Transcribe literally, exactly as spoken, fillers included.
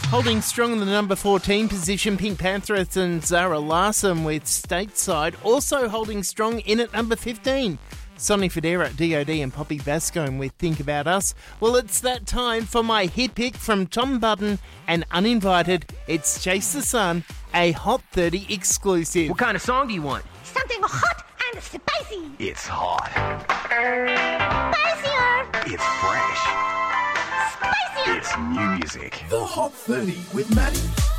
Holding strong in the number fourteen position, Pink Pantheress and Zara Larsson with Stateside. Also holding strong in at number fifteen, Sonny Fodera, D O D and Poppy Bascombe with Think About Us. Well, it's that time for my hit pick from Tom Budden and Uninvited. It's Chase the Sun, a Hot thirty exclusive. What kind of song do you want? Something hot and spicy. It's hot. Spicier. It's fresh. Spicier. It's new music. The Hot thirty with Maddie.